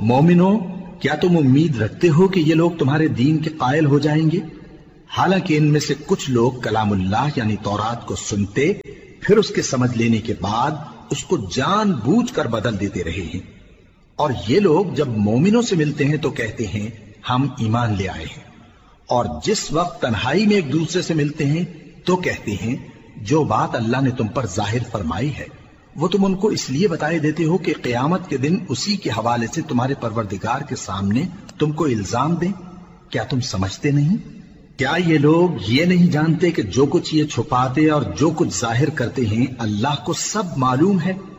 मोमिनो, क्या तुम उम्मीद रखते हो कि ये लोग तुम्हारे दीन के कायल हो जाएंगे? हालांकि इनमें से कुछ लोग कलामुल्लाह यानी तौरात को सुनते, फिर उसके समझ लेने के बाद उसको जानबूझकर बदल देते रहे हैं। और ये लोग जब मोमिनों से मिलते हैं तो कहते हैं हम ईमान ले आए हैं, और जिस वक्त तन्हाई में एक दूसरे से मिलते हैं तो कहते हैं जो बात अल्लाह ने तुम पर जाहिर फरमाई है वो तुम उनको इसलिए बताए देते हो कि क़यामत के दिन उसी के हवाले से तुम्हारे परवरदिगार के सामने तुमको इल्जाम दें। क्या तुम समझते नहीं? क्या ये लोग ये नहीं जानते कि जो कुछ ये छुपाते और जो कुछ जाहिर करते हैं अल्लाह को सब मालूम है?